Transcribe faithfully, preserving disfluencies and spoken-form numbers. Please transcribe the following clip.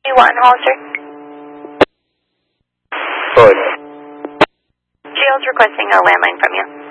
You want Hollister? Good. Jail's requesting a landline from you.